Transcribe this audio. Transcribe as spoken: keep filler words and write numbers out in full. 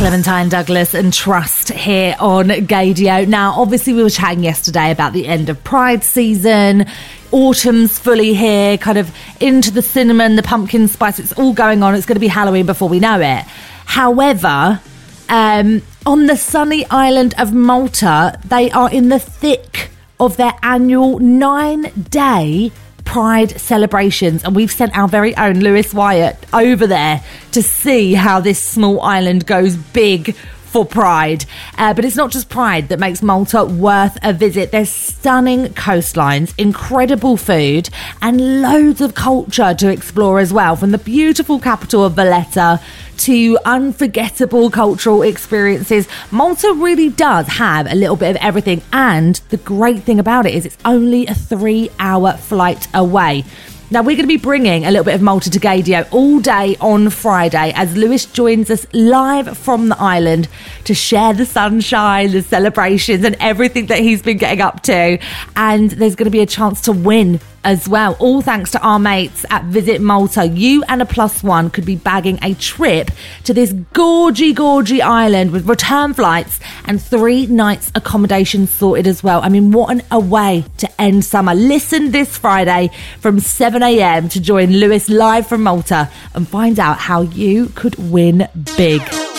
Clementine Douglas and Trust here on Gaydio. Now, obviously, we were chatting yesterday about the end of Pride season. Autumn's fully here, kind of into the cinnamon, the pumpkin spice. It's all going on. It's going to be Halloween before we know it. However, um, on the sunny island of Malta, they are in the thick of their annual nine-day Pride celebrations, and we've sent our very own Lewis Wyatt over there to see how this small island goes big for Pride. Uh, but it's not just Pride that makes Malta worth a visit. There's stunning coastlines, incredible food, and loads of culture to explore as well, from the beautiful capital of Valletta to unforgettable cultural experiences. Malta really does have a little bit of everything, and the great thing about it is it's only a three-hour flight away. Now, we're going to be bringing a little bit of Malta to Gaydio all day on Friday as Lewis joins us live from the island to share the sunshine, the celebrations and everything that he's been getting up to. And there's going to be a chance to win as well, all thanks to our mates at Visit Malta. You and a plus one could be bagging a trip to this gorgy, gorgy island with return flights and three nights accommodation sorted as well. I mean, what an a way to end summer. Listen this Friday from seven a.m. to join Lewis live from Malta and find out how you could win big.